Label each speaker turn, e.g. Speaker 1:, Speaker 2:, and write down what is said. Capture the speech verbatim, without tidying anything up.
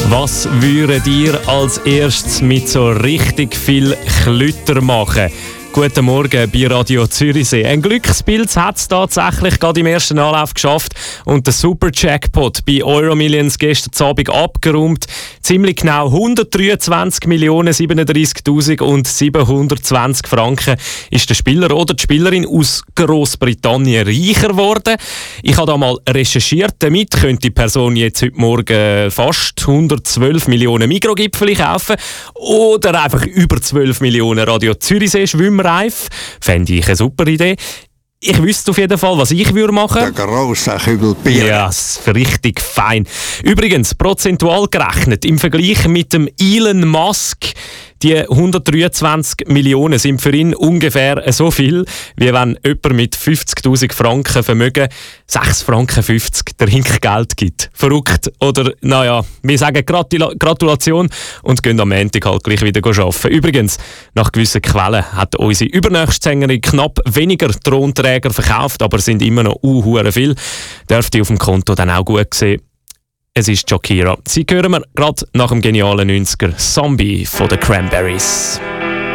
Speaker 1: Was würdet ihr als erstes mit so richtig viel Klütter machen? Guten Morgen bei Radio Zürichsee. Ein Glückspilz hat es tatsächlich gerade im ersten Anlauf geschafft und der Super Jackpot bei Euromillions gestern Abend abgeräumt. Ziemlich genau hundertdreiundzwanzig Millionen siebenunddreißigtausend und siebenhundertzwanzig Franken ist der Spieler oder die Spielerin aus Großbritannien reicher geworden. Ich habe da mal recherchiert. Damit könnte die Person jetzt heute Morgen fast hundertzwölf Millionen Mikrogipfel kaufen oder einfach über zwölf Millionen Radio Zürichsee Schwimmer. Reif. Fände ich eine super Idee. Ich wüsste auf jeden Fall, was ich würde machen.
Speaker 2: Der grosse Kübel Bier.
Speaker 1: Ja, yes, richtig fein. Übrigens, prozentual gerechnet, im Vergleich mit dem Elon Musk, die hundertdreiundzwanzig Millionen sind für ihn ungefähr so viel, wie wenn jemand mit fünfzigtausend Franken Vermögen sechs Franken fünfzig der Hink Geld gibt. Verrückt. Oder, naja, wir sagen Gratula- Gratulation und gehen am Montag halt gleich wieder arbeiten. Übrigens, nach gewissen Quellen hat unsere übernächste Sängerin knapp weniger Thronträger verkauft, aber es sind immer noch uh, viel. Dürfte auf dem Konto dann auch gut sehen. Es ist Shakira. Sie hören wir gerade nach dem genialen neunziger Zombie von den Cranberries.